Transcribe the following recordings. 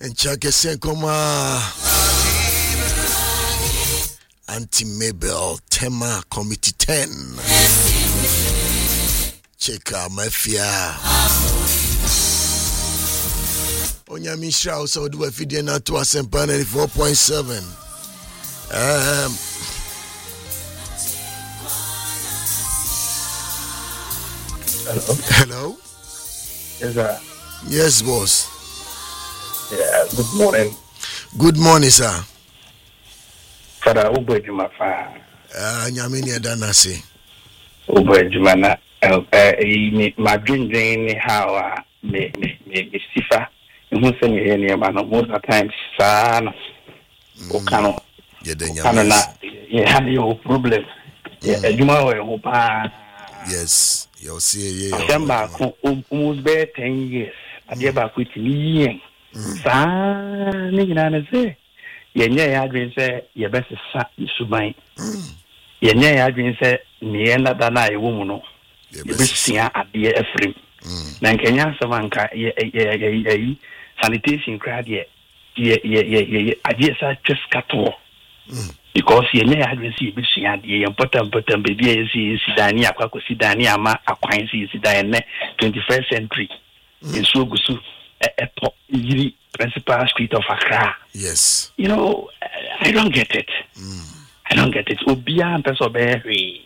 Nchake Senkoma Auntie Mabel Tema Committee 10 Cheka Mafia Onyamishra also do a video na to Asempa 94.7 Hello? Yes, sir. Yes, boss. Yeah, good morning. Good morning, sir. Father, Ubejuma fa. Nyamini Adanasi. Ubejuma na my dream ni how me sifa. Who say me here man most of the time sana. Okano. Okano na have your problem. Yeah, Juma we pa. Yes, you'll see yeah. December almost be 10 years. Ade ba ko timi saa ni na na say yenye ya adwen say ye besesa isuban yenye ya adwen say ne na da na ewo mu no ye besia ade afrim na nkenya samanka ye sanitation crowd ye ade sa tweskato because yenye ya adwen say besia ade ye important baby ye si dani akwa si dani ama akwan si dan ne 21st century in Sugusu a principal street of Accra. Yes. You know, I don't get it. I don't get it. Obia person be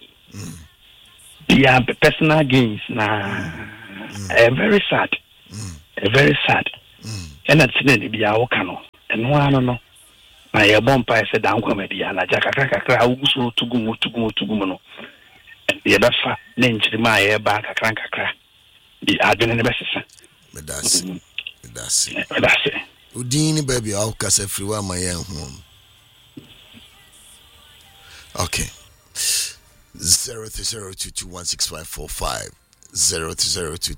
personal gains very sad. Very sad. And that's the be our cano. And one no. My bompa said down comedy and a jackakaka ugusu to gumo. And the other fat named my back a crankakra. The admin in the best. That's it. Udini baby, I'll cast everywhere my young home. Okay. 03022165545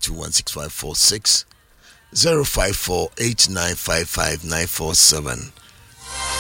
03022165546 05489559547